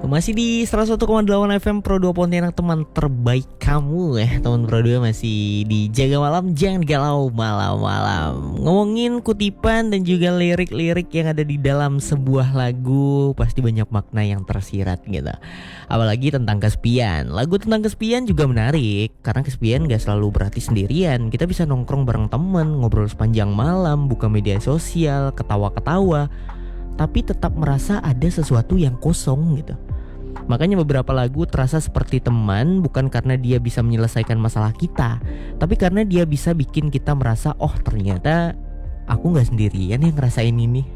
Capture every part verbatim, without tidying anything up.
Masih di seratus satu koma delapan F M Pro dua Pontianak, teman terbaik kamu ya. Teman Pro dua masih di Jaga Malam, jangan galau malam-malam. Ngomongin kutipan dan juga lirik-lirik yang ada di dalam sebuah lagu, pasti banyak makna yang tersirat gitu. Apalagi tentang kesepian. Lagu tentang kesepian juga menarik, karena kesepian gak selalu berarti sendirian. Kita bisa nongkrong bareng temen, ngobrol sepanjang malam, buka media sosial, ketawa-ketawa, tapi tetap merasa ada sesuatu yang kosong gitu. Makanya beberapa lagu terasa seperti teman, bukan karena dia bisa menyelesaikan masalah kita, tapi karena dia bisa bikin kita merasa, oh ternyata aku gak sendirian yang ngerasain ini.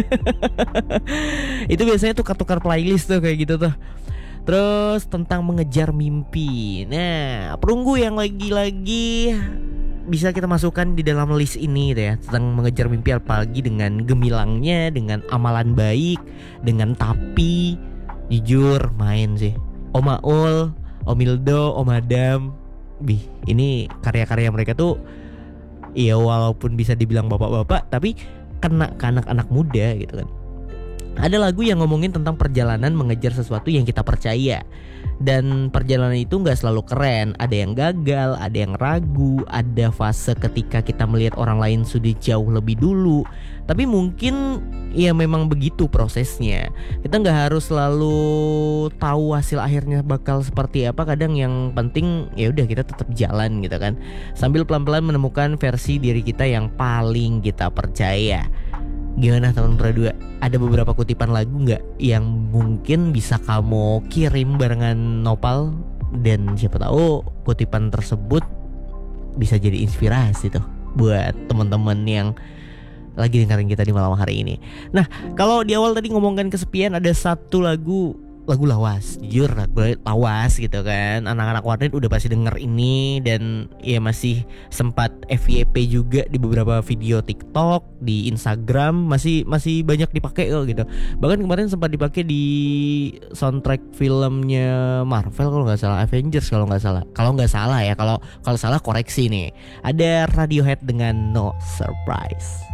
Itu biasanya tuh tukar-tukar playlist tuh kayak gitu tuh. Terus tentang mengejar mimpi. Nah, perunggu yang lagi-lagi bisa kita masukkan di dalam list ini gitu ya, tentang mengejar mimpi, apalagi dengan gemilangnya, dengan amalan baik, dengan tapi. Jujur main sih Om Aul, Om Ildo, Om Adam. Bih, ini karya-karya mereka tuh ya walaupun bisa dibilang bapak-bapak, tapi kena ke anak-anak muda gitu kan. Ada lagu yang ngomongin tentang perjalanan mengejar sesuatu yang kita percaya. Dan perjalanan itu gak selalu keren. Ada yang gagal, ada yang ragu, ada fase ketika kita melihat orang lain sudah jauh lebih dulu. Tapi mungkin ya memang begitu prosesnya. Kita gak harus selalu tahu hasil akhirnya bakal seperti apa. Kadang yang penting ya udah kita tetap jalan gitu kan, sambil pelan-pelan menemukan versi diri kita yang paling kita percaya. Gimana teman berdua? Ada beberapa kutipan lagu gak yang mungkin bisa kamu kirim barengan Nopal? Dan siapa tahu kutipan tersebut bisa jadi inspirasi tuh buat teman-teman yang lagi dengerin kita di malam hari ini. Nah, kalau di awal tadi ngomongkan kesepian, ada satu lagu Lagu lawas, jujur lagu lawas gitu kan. Anak-anak warnet udah pasti denger ini. Dan ya masih sempat F Y P juga di beberapa video TikTok, di Instagram masih masih banyak dipakai kok gitu. Bahkan kemarin sempat dipakai di soundtrack filmnya Marvel kalau nggak salah, Avengers kalau nggak salah. Kalau nggak salah ya, kalau kalau salah koreksi nih. Ada Radiohead dengan No Surprise.